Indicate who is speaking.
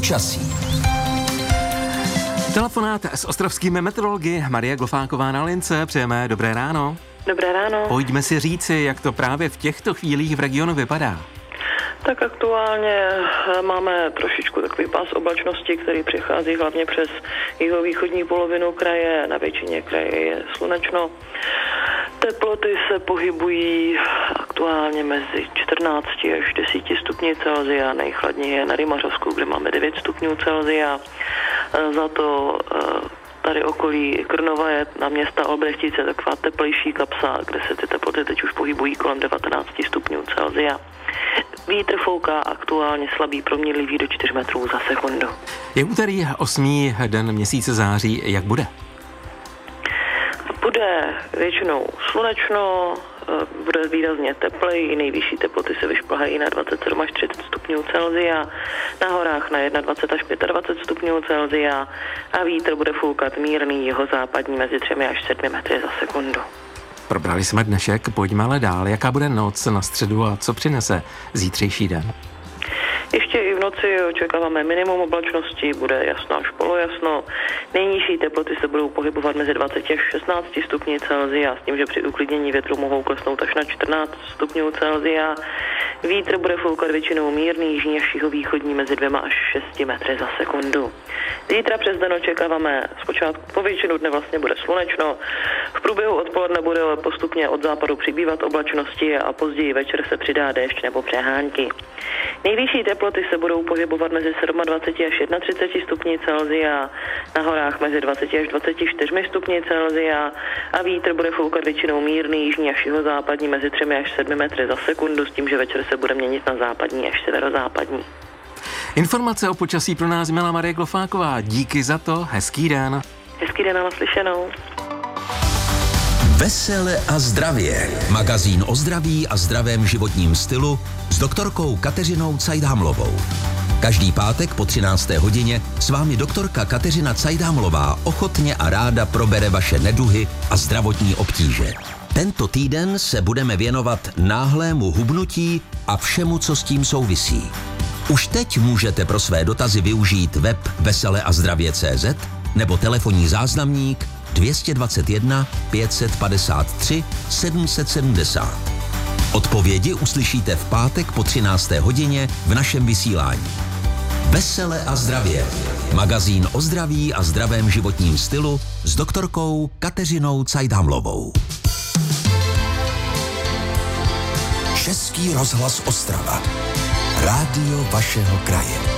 Speaker 1: Počasí.
Speaker 2: Telefonát s ostravskými meteorology. Marie Glofáková na lince. Přejeme dobré ráno.
Speaker 3: Dobré ráno.
Speaker 2: Pojďme si říci, jak to právě v těchto chvílích v regionu vypadá.
Speaker 3: Tak aktuálně máme trošičku takový pás oblačnosti, který přichází hlavně přes jihovýchodní polovinu kraje. Na většině kraje je slunečno. Teploty se pohybují aktuálně mezi 14 až 10 stupni Celsia. Nejchladněji je na Rymařovsku, kde máme 9 stupňů Celsia. Za to tady okolí Krnova je na města Olbrechtice taková teplejší kapsa, kde se ty teploty teď už pohybují kolem 19 stupňů Celsia. Vítr fouká aktuálně slabý proměnlivý do 4 metrů za sekundu.
Speaker 2: Je úterý 8. den měsíce září, jak bude?
Speaker 3: Bude většinou slunečno, bude výrazně teplej, nejvyšší teploty se vyšplhají na 27 až 30 stupňů Celsia, na horách na 21 až 25 stupňů Celsia a vítr bude foukat mírný jihozápadní mezi 3 až 7 metry za sekundu.
Speaker 2: Probrali jsme dnešek, pojďme ale dál. Jaká bude noc na středu a co přinese zítřejší den?
Speaker 3: Ještě i v noci očekáváme minimum oblačnosti, bude jasno až polojasno. Nejnižší teploty se budou pohybovat mezi 20 až 16 stupni Celsia, s tím, že při uklidnění větru mohou klesnout až na 14 stupňů Celsia. Vítr bude foukat většinou mírný, jižní až jihovýchodní mezi 2 až 6 metry za sekundu. Zítra přes den očekáváme zpočátku po většinu dne vlastně bude slunečno. V průběhu odpoledne bude postupně od západu přibývat oblačnosti a později večer se přidá déšť nebo přehánky. Nejvyšší teploty se budou pohybovat mezi 27 až 31 stupni Celsia, na horách mezi 20 až 24 stupni Celsia a vítr bude foukat většinou mírný, jižní až jihozápadní mezi 3 až 7 metry za sekundu, s tím, že večer se bude měnit na západní až severozápadní.
Speaker 2: Informace o počasí pro nás měla Marie Glofáková. Díky za to, hezký den.
Speaker 3: Hezký den a naslyšenou.
Speaker 1: Vesele a zdravě. Magazín o zdraví a zdravém životním stylu s doktorkou Kateřinou Cajdhamlovou. Každý pátek po 13. hodině s vámi doktorka Kateřina Cajdhamlová ochotně a ráda probere vaše neduhy a zdravotní obtíže. Tento týden se budeme věnovat náhlému hubnutí a všemu, co s tím souvisí. Už teď můžete pro své dotazy využít web veseleazdravě.cz nebo telefonní záznamník 221 553 770. Odpovědi uslyšíte v pátek po 13. hodině v našem vysílání. Vesele a zdravě. Magazín o zdraví a zdravém životním stylu s doktorkou Kateřinou Cajdhamlovou. Český rozhlas Ostrava. Rádio vašeho kraje.